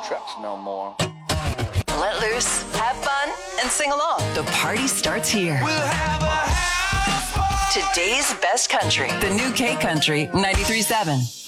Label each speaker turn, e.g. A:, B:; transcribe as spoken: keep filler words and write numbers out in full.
A: trucks no more.
B: Let loose, have fun, and sing along. The party starts here.
C: We'll have a house party.
B: Today's best country. The new K Country ninety-three point seven.